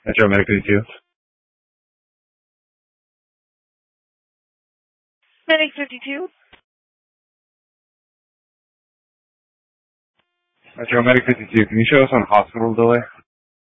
Metro Medic 52. Medic 52. Metro Medic 52, can you show us on hospital delay?